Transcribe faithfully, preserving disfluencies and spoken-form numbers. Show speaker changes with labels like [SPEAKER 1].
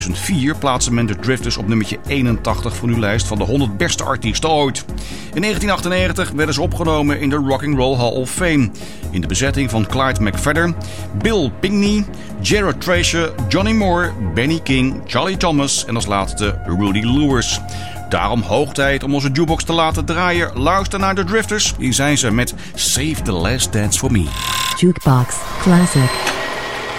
[SPEAKER 1] In tweeduizend vier plaatste men de Drifters op nummertje eenentachtig van uw lijst van de honderd beste artiesten ooit. In negentien achtennegentig werden ze opgenomen in de Rock and Roll Hall of Fame. In de bezetting van Clyde McPhatter, Bill Pinkney, Jared Tracer, Johnny Moore, Benny King, Charlie Thomas en als laatste Rudy Lewis. Daarom hoog tijd om onze jukebox te laten draaien. Luister naar de Drifters. Hier zijn ze met Save the Last Dance for Me.
[SPEAKER 2] Jukebox Classic.